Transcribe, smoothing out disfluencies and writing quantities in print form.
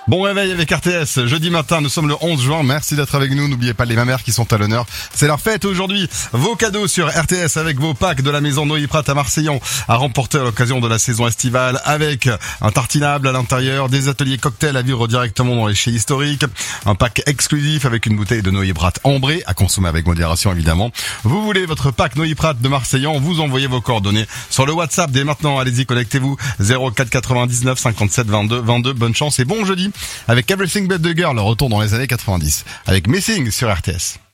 Bon réveil avec RTS, jeudi matin, nous sommes le 11 juin, merci d'être avec nous, n'oubliez pas les mamères qui sont à l'honneur, c'est leur fête aujourd'hui. Vos cadeaux sur RTS avec vos packs de la maison Noyer Prat à Marseillon à remporter à l'occasion de la saison estivale avec un tartinable à l'intérieur, des ateliers cocktails à vivre directement dans les chais historiques, un pack exclusif avec une bouteille de Noyer Prat ambrée à consommer avec modération évidemment. Vous voulez votre pack Noyer Prat de Marseillon, vous envoyez vos coordonnées sur le WhatsApp dès maintenant, allez-y, connectez-vous 04 99 57 22 22, bonne chance et bon jeudi avec Everything But The Girl, le retour dans les années 90, avec Missing sur RTS.